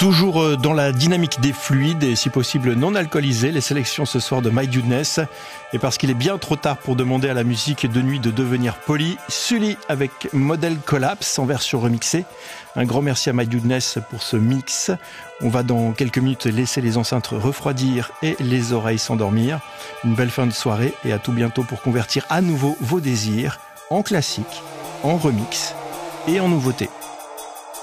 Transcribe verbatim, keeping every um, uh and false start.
Toujours dans la dynamique des fluides et si possible non alcoolisés, les sélections ce soir de My Dudeness. Et parce qu'il est bien trop tard pour demander à la musique de nuit de devenir polie, Sully avec Model Collapse en version remixée. Un grand merci à My Dudeness pour ce mix. On va dans quelques minutes laisser les enceintes refroidir et les oreilles s'endormir. Une belle fin de soirée et à tout bientôt pour convertir à nouveau vos désirs en classique, en remix et en nouveauté.